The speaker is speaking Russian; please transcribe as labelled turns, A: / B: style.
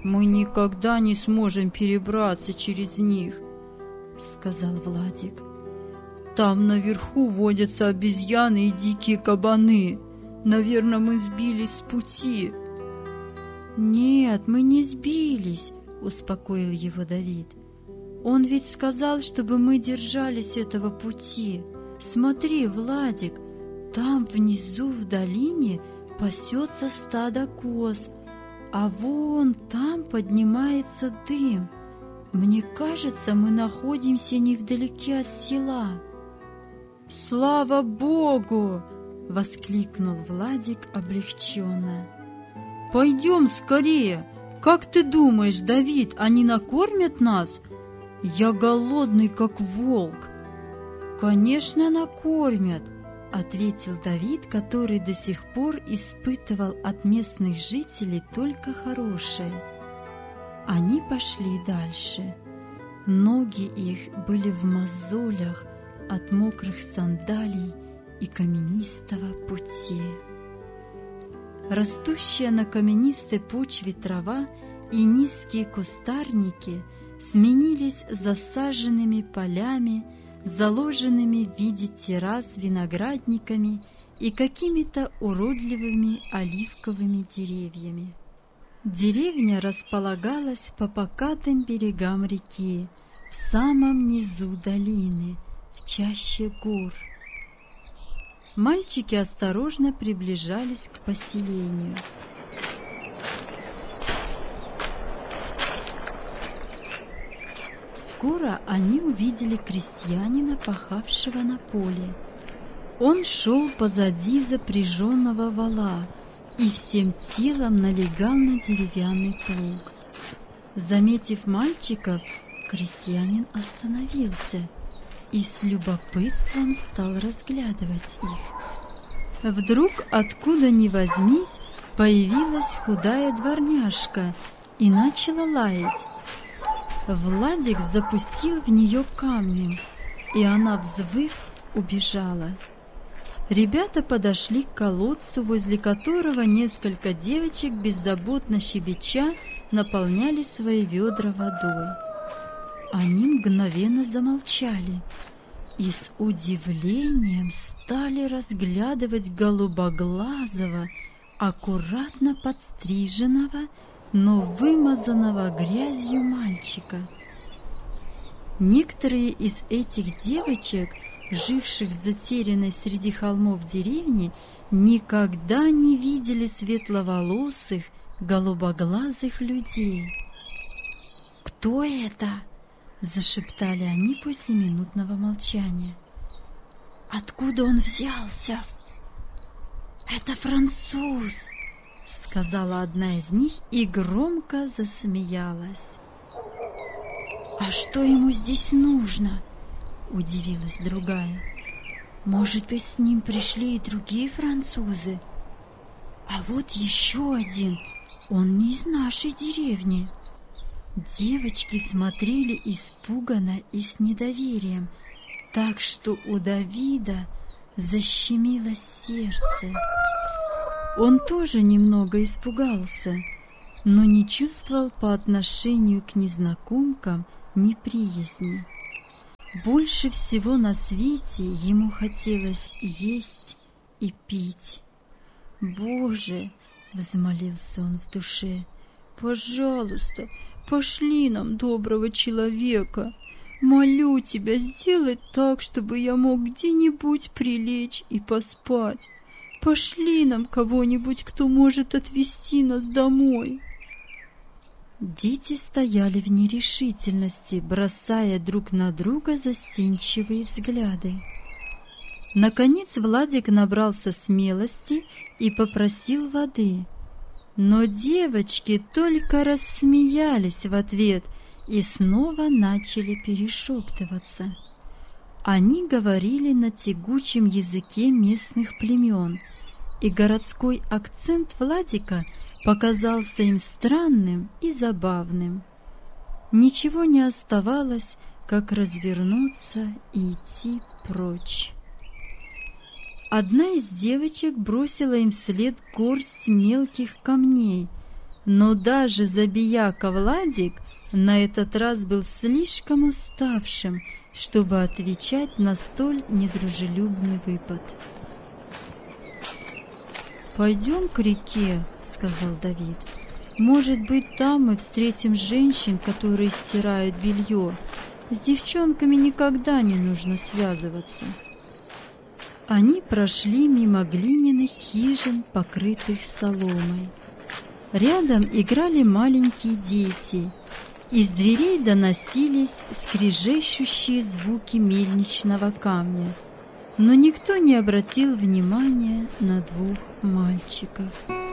A: мы никогда не сможем перебраться через них, сказал Владик. Там наверху водятся обезьяны и дикие кабаны. Наверное, мы сбились с пути. Нет, мы не сбились, успокоил его Давид. Он ведь сказал, чтобы мы держались этого пути. Смотри, Владик, там внизу в долине пасется стадо коз, а вон там поднимается дым. Мне кажется, мы находимся невдалеке от села. «Слава Богу!» — воскликнул Владик облегченно. «Пойдем скорее! Как ты думаешь, Давид, они накормят нас? Я голодный, как волк!» «Конечно, накормят!» — ответил Давид, который до сих пор испытывал от местных жителей только хорошее. Они пошли дальше. Ноги их были в мозолях от мокрых сандалий и каменистого пути. Растущая на каменистой почве трава и низкие кустарники сменились засаженными полями, заложенными в виде террас виноградниками и какими-то уродливыми оливковыми деревьями. Деревня располагалась по покатым берегам реки, в самом низу долины, в чаще гор. Мальчики осторожно приближались к поселению. Скоро они увидели крестьянина, пахавшего на поле. Он шел позади запряженного вола и всем телом налегал на деревянный плуг. Заметив мальчиков, крестьянин остановился и с любопытством стал разглядывать их. Вдруг, откуда ни возьмись, появилась худая дворняжка и начала лаять. Владик запустил в нее камнем, и она, взвыв, убежала. Ребята подошли к колодцу, возле которого несколько девочек, беззаботно щебеча, наполняли свои ведра водой. Они мгновенно замолчали и с удивлением стали разглядывать голубоглазого, аккуратно подстриженного, но вымазанного грязью мальчика. Некоторые из этих девочек, живших в затерянной среди холмов деревне, никогда не видели светловолосых, голубоглазых людей. «Кто это?» — зашептали они после минутного молчания. «Откуда он взялся?» «Это француз!» — сказала одна из них и громко засмеялась. «А что ему здесь нужно?» — удивилась другая. «Может быть, с ним пришли и другие французы? А вот еще один, он не из нашей деревни». Девочки смотрели испуганно и с недоверием, так что у Давида защемило сердце. Он тоже немного испугался, но не чувствовал по отношению к незнакомкам неприязни. Больше всего на свете ему хотелось есть и пить. «Боже!» — взмолился он в душе. «Пожалуйста, пошли нам доброго человека. Молю тебя, сделай так, чтобы я мог где-нибудь прилечь и поспать. Пошли нам кого-нибудь, кто может отвезти нас домой». Дети стояли в нерешительности, бросая друг на друга застенчивые взгляды. Наконец Владик набрался смелости и попросил воды. Но девочки только рассмеялись в ответ и снова начали перешептываться. Они говорили на тягучем языке местных племен, и городской акцент Владика показался им странным и забавным. Ничего не оставалось, как развернуться и идти прочь. Одна из девочек бросила им вслед горсть мелких камней, Но даже забияка Владик на этот раз был слишком уставшим, чтобы отвечать на столь недружелюбный выпад. «Пойдем к реке», — сказал Давид. «Может быть, там мы встретим женщин, которые стирают белье. С девчонками никогда не нужно связываться». Они прошли мимо глиняных хижин, покрытых соломой. Рядом играли маленькие дети. Из дверей доносились скрежещущие звуки мельничного камня. Но никто не обратил внимания на двух мальчиков.